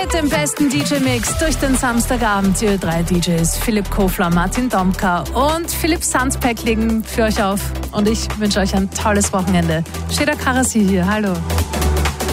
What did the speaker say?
Mit dem besten DJ-Mix durch den Samstagabend. Die 3 DJs Philipp Kofler, Martin Domka und Philipp Sandpack legen für euch auf. Und ich wünsche euch ein tolles Wochenende. Sheda Karasi hier, hallo.